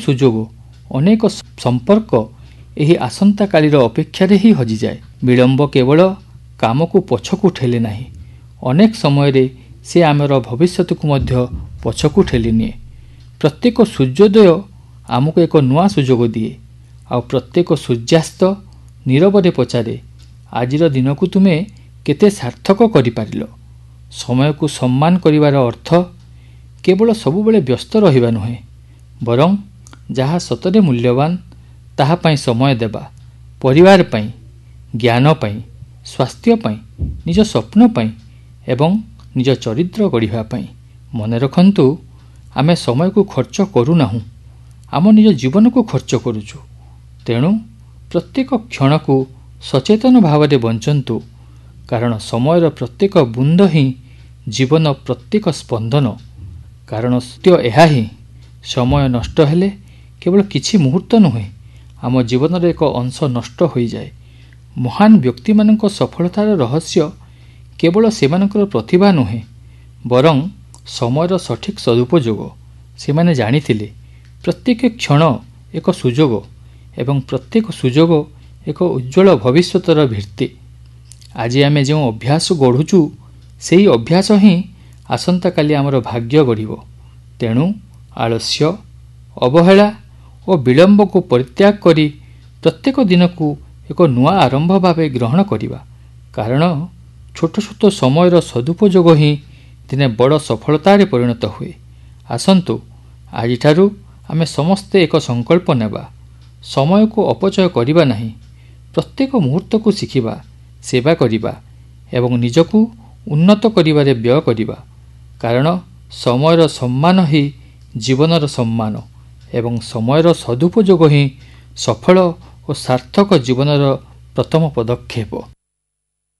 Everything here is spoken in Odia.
ସୁଯୋଗ, ଅନେକ ସମ୍ପର୍କ ଏହି ଆସନ୍ତାକାଲିର ଅପେକ୍ଷାରେ ହିଁ ହଜିଯାଏ। ବିଳମ୍ବ କେବଳ କାମକୁ ପଛକୁ ଠେଲେ ନାହିଁ, ଅନେକ ସମୟରେ ସେ ଆମର ଭବିଷ୍ୟତକୁ ମଧ୍ୟ ପଛକୁ ଠେଲି ନିଏ। ପ୍ରତ୍ୟେକ ସୂର୍ଯ୍ୟୋଦୟ ଆମକୁ ଏକ ନୂଆ ସୁଯୋଗ ଦିଏ, ଆଉ ପ୍ରତ୍ୟେକ ସୂର୍ଯ୍ୟାସ୍ତ ନୀରବରେ ପଚାରେ, ଆଜିର ଦିନକୁ ତୁମେ କେତେ ସାର୍ଥକ କରିପାରିଲ। ସମୟକୁ ସମ୍ମାନ କରିବାର ଅର୍ଥ କେବଳ ସବୁବେଳେ ବ୍ୟସ୍ତ ରହିବା ନୁହେଁ, ବରଂ ଯାହା ସତରେ ମୂଲ୍ୟବାନ ତାହା ପାଇଁ ସମୟ ଦେବା। ପରିବାର ପାଇଁ, ଜ୍ଞାନ ପାଇଁ, ସ୍ୱାସ୍ଥ୍ୟ ପାଇଁ, ନିଜ ସ୍ୱପ୍ନ ପାଇଁ ଏବଂ ନିଜ ଚରିତ୍ର ଗଢ଼ିବା ପାଇଁ। ମନେ ରଖନ୍ତୁ, ଆମେ ସମୟକୁ ଖର୍ଚ୍ଚ କରୁନାହୁଁ, ଆମ ନିଜ ଜୀବନକୁ ଖର୍ଚ୍ଚ କରୁଛୁ। ତେଣୁ ପ୍ରତ୍ୟେକ କ୍ଷଣକୁ ସଚେତନ ଭାବରେ ବଞ୍ଚନ୍ତୁ, କାରଣ ସମୟର ପ୍ରତ୍ୟେକ ବୁନ୍ଦ ହିଁ ଜୀବନ ପ୍ରତ୍ୟେକ ସ୍ପନ୍ଦନ। କାରଣ ସତ୍ୟ ଏହା ହିଁ, ସମୟ ନଷ୍ଟ ହେଲେ କେବଳ କିଛି ମୁହୂର୍ତ୍ତ ନୁହେଁ, ଆମ ଜୀବନର ଏକ ଅଂଶ ନଷ୍ଟ ହୋଇଯାଏ। ମହାନ ବ୍ୟକ୍ତିମାନଙ୍କ ସଫଳତାର ରହସ୍ୟ କେବଳ ସେମାନଙ୍କର ପ୍ରତିଭା ନୁହେଁ, ବରଂ ସମୟର ସଠିକ୍ ସଦୁପଯୋଗ। ସେମାନେ ଜାଣିଥିଲେ ପ୍ରତ୍ୟେକ କ୍ଷଣ ଏକ ସୁଯୋଗ ଏବଂ ପ୍ରତ୍ୟେକ ସୁଯୋଗ ଏକ ଉଜ୍ଜ୍ୱଳ ଭବିଷ୍ୟତର ଭିତ୍ତି। ଆଜି ଆମେ ଯେଉଁ ଅଭ୍ୟାସ ଗଢ଼ୁଛୁ, ସେହି ଅଭ୍ୟାସ ହିଁ ଆସନ୍ତାକାଲି ଆମର ଭାଗ୍ୟ ଗଢ଼ିବ। ତେଣୁ ଆଳସ୍ୟ, ଅବହେଳା ଓ ବିଳମ୍ବକୁ ପରିତ୍ୟାଗ କରି ପ୍ରତ୍ୟେକ ଦିନକୁ ଏକ ନୂଆ ଆରମ୍ଭ ଭାବେ ଗ୍ରହଣ କରିବା। କାରଣ ଛୋଟ ଛୋଟ ସମୟର ସଦୁପଯୋଗ ହିଁ ଦିନେ ବଡ଼ ସଫଳତାରେ ପରିଣତ ହୁଏ। ଆସନ୍ତୁ, ଆଜିଠାରୁ ଆମେ ସମସ୍ତେ ଏକ ସଂକଳ୍ପ ନେବା, ସମୟକୁ ଅପଚୟ କରିବା ନାହିଁ। ପ୍ରତ୍ୟେକ ମୁହୂର୍ତ୍ତକୁ ଶିଖିବା, ସେବା କରିବା ଏବଂ ନିଜକୁ ଉନ୍ନତ କରିବାରେ ବ୍ୟୟ କରିବା। କାରଣ ସମୟର ସମ୍ମାନ ହିଁ ଜୀବନର ସମ୍ମାନ ଏବଂ ସମୟର ସଦୁପଯୋଗ ହିଁ ସଫଳ ଓ ସାର୍ଥକ ଜୀବନର ପ୍ରଥମ ପଦକ୍ଷେପ।